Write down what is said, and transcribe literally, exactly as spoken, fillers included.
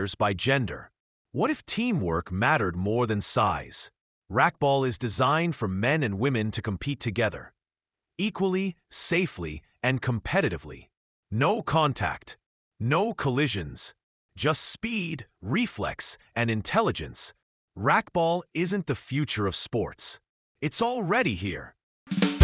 players by gender? What if teamwork mattered more than size? Racquetball is designed for men and women to compete together, equally, safely, and competitively. No contact, no collisions, just speed, reflex, and intelligence. Racquetball isn't the future of sports. It's already here.